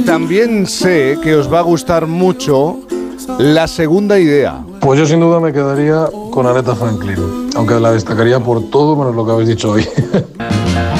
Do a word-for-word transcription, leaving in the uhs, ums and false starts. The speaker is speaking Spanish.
También sé que os va a gustar mucho la segunda idea. Pues yo sin duda me quedaría con Aretha Franklin, aunque la destacaría por todo menos lo que habéis dicho hoy.